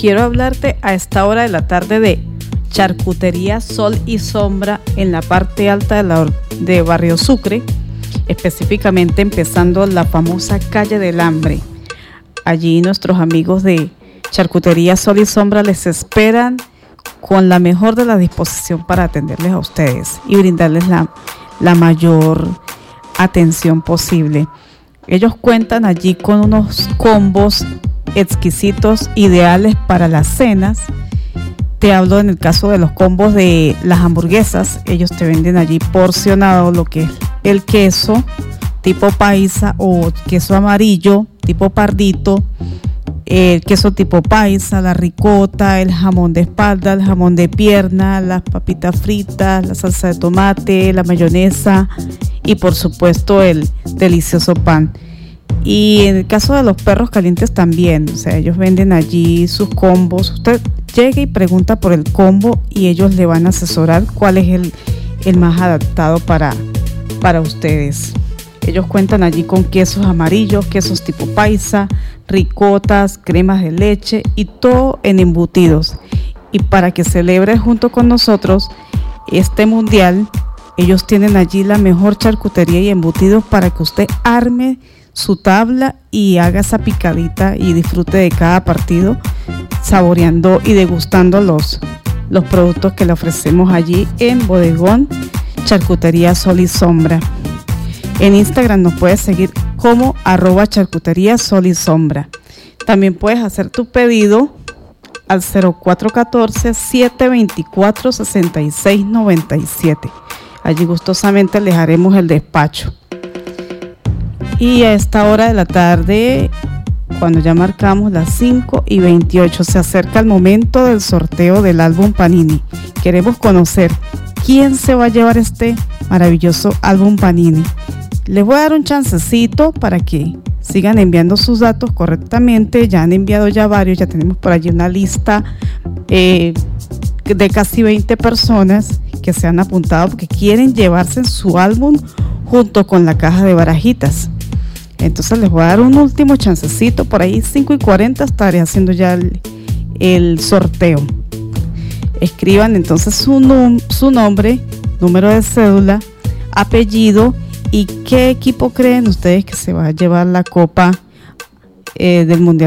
quiero hablarte a esta hora de la tarde de Charcutería Sol y Sombra en la parte alta de Barrio Sucre, específicamente empezando la famosa Calle del Hambre. Allí nuestros amigos de Charcutería Sol y Sombra les esperan con la mejor de la disposición para atenderles a ustedes y brindarles la mayor atención posible. Ellos cuentan allí con unos combos exquisitos, ideales para las cenas. Te hablo en el caso de los combos de las hamburguesas. Ellos te venden allí porcionado lo que es el queso tipo paisa o queso amarillo tipo pardito, el queso tipo paisa, la ricota, el jamón de espalda, el jamón de pierna, las papitas fritas, la salsa de tomate, la mayonesa y por supuesto el delicioso pan. Y en el caso de los perros calientes también, o sea, ellos venden allí sus combos. Usted llega y pregunta por el combo y ellos le van a asesorar cuál es el más adaptado para ustedes. Ellos cuentan allí con quesos amarillos, quesos tipo paisa, ricotas, cremas de leche y todo en embutidos. Y para que celebre junto con nosotros este mundial, ellos tienen allí la mejor charcutería y embutidos para que usted arme su tabla y haga esa picadita y disfrute de cada partido, saboreando y degustando los productos que le ofrecemos allí en Bodegón Charcutería Sol y Sombra. En Instagram nos puedes seguir como @charcutería Sol y Sombra. También puedes hacer tu pedido al 0414-724-6697. Allí gustosamente les haremos el despacho. Y a esta hora de la tarde, cuando ya marcamos las 5:28, se acerca el momento del sorteo del álbum Panini. Queremos conocer quién se va a llevar este maravilloso álbum Panini. Les voy a dar un chancecito para que sigan enviando sus datos correctamente. Ya han enviado ya varios, ya tenemos por allí una lista de casi 20 personas que se han apuntado porque quieren llevarse su álbum junto con la caja de barajitas. Entonces les voy a dar un último chancecito, por ahí 5:40 estaré haciendo ya el sorteo. Escriban entonces su nombre, número de cédula, apellido y qué equipo creen ustedes que se va a llevar la copa del Mundial